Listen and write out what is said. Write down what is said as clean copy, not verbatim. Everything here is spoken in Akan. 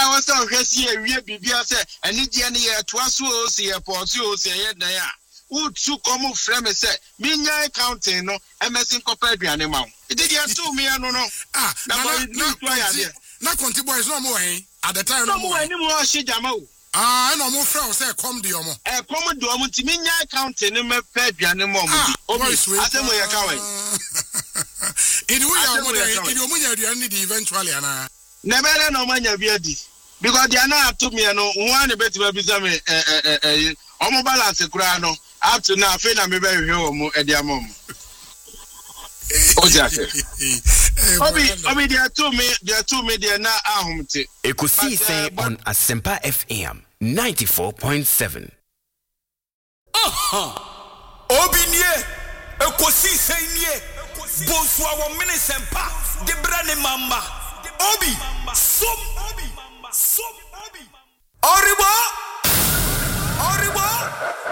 I was on here, we be say, and Nidia, twas so see a portio, say, yeah, who took come from a set, Minya counting, no, MSN compared animal. It did you to me, I don't know. Not Conti boys no more, at the time, no more anymore, Shijamo. No more friends say, come the Omo. A common dorm to Minya counting, and my pet animal. Oh, sweet, I tell you, coward. In you need eventually, Anna. Never no money of because they are not to me, no one better be some almost balance a crown up to now. Feel I'm very home at their mom. Oh, Obi, they are two me, they are not home. You could see say on Asempa FM 94.7. Obi nie, you could see say nie, Bonsoir, 1 minute Sempa, the brand mama. Obi, some.